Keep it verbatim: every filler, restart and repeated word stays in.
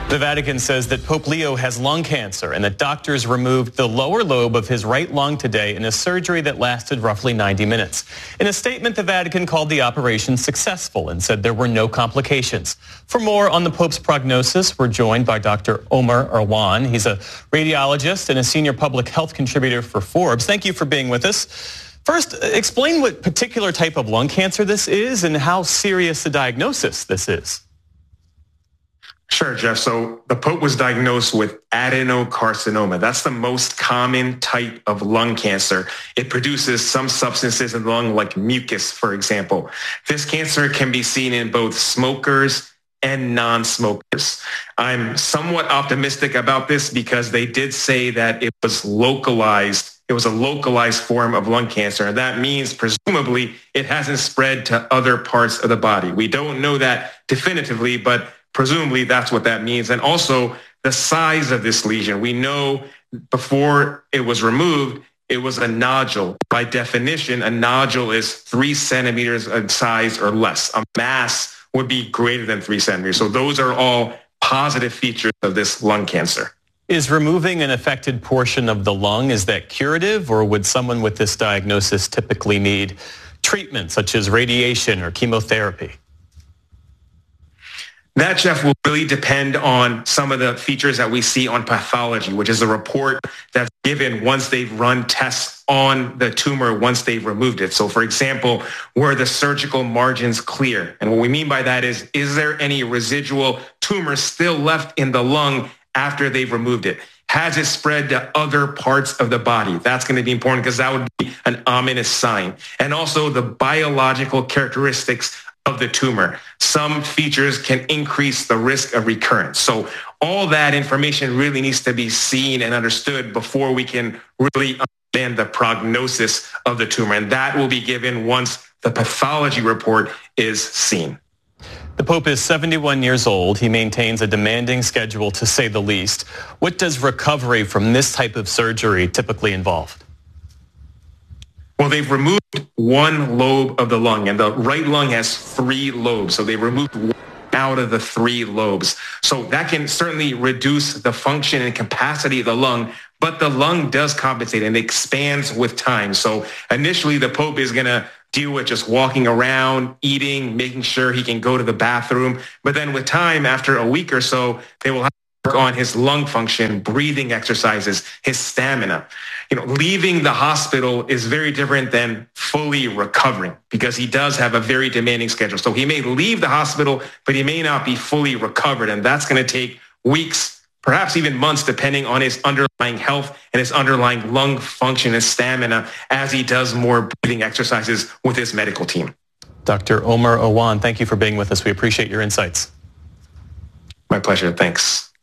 The Vatican says that Pope Leo has lung cancer and that doctors removed the lower lobe of his right lung today in a surgery that lasted roughly ninety minutes. In a statement, the Vatican called the operation successful and said there were no complications. For more on the Pope's prognosis, we're joined by Doctor Omer Irwan. He's a radiologist and a senior public health contributor for Forbes. Thank you for being with us. First, explain what particular type of lung cancer this is and how serious a diagnosis this is. Sure, Jeff. So the Pope was diagnosed with adenocarcinoma. That's the most common type of lung cancer. It produces some substances in the lung like mucus, for example. This cancer can be seen in both smokers and non-smokers. I'm somewhat optimistic about this because they did say that it was localized. It was a localized form of lung cancer. And that means presumably it hasn't spread to other parts of the body. We don't know that definitively, but presumably that's what that means. And also the size of this lesion. We know before it was removed, it was a nodule. By definition, a nodule is three centimeters in size or less. A mass would be greater than three centimeters. So those are all positive features of this lung cancer. Is removing an affected portion of the lung, is that curative, or would someone with this diagnosis typically need treatment such as radiation or chemotherapy? That, Jeff, will really depend on some of the features that we see on pathology, which is a report that's given once they've run tests on the tumor once they've removed it. So, for example, were the surgical margins clear? And what we mean by that is, is there any residual tumor still left in the lung after they've removed it? Has it spread to other parts of the body? That's going to be important because that would be an ominous sign. And also the biological characteristics of the tumor. Some features can increase the risk of recurrence. So all that information really needs to be seen and understood before we can really understand the prognosis of the tumor. And that will be given once the pathology report is seen. The Pope is seventy-one years old. He maintains a demanding schedule, to say the least. What does recovery from this type of surgery typically involve? Well, they've removed one lobe of the lung, and the right lung has three lobes. So they removed one out of the three lobes. So that can certainly reduce the function and capacity of the lung, but the lung does compensate and expands with time. So initially, the Pope is going to deal with just walking around, eating, making sure he can go to the bathroom. But then with time, after a week or so, they will have to work on his lung function, breathing exercises, his stamina. You know, leaving the hospital is very different than fully recovering because he does have a very demanding schedule. So he may leave the hospital, but he may not be fully recovered. And that's going to take weeks, perhaps even months, depending on his underlying health and his underlying lung function and stamina as he does more breathing exercises with his medical team. Doctor Omer Irwan, thank you for being with us. We appreciate your insights. My pleasure. Thanks.